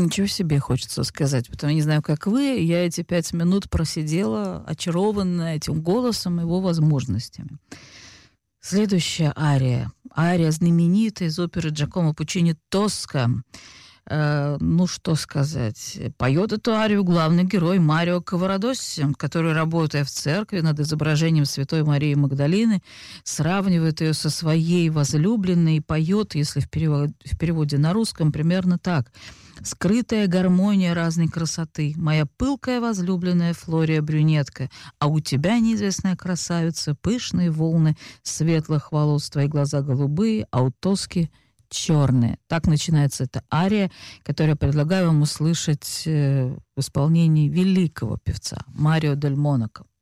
Ничего себе, хочется сказать. Потому я не знаю, как вы, я эти 5 минут просидела, очарованная этим голосом, его возможностями. Следующая ария. Ария знаменитая из оперы Джакомо Пуччини «Тоска». Ну, что сказать. Поет эту арию главный герой Марио Каварадосси, который, работая в церкви над изображением Святой Марии Магдалины, сравнивает ее со своей возлюбленной и поет, если в переводе на русском, примерно так. «Скрытая гармония разной красоты, моя пылкая возлюбленная Флория брюнетка, а у тебя, неизвестная красавица, пышные волны светлых волос, твои глаза голубые, а у Тоски черные». Так начинается эта ария, которую я предлагаю вам услышать в исполнении великого певца Марио дель Монако.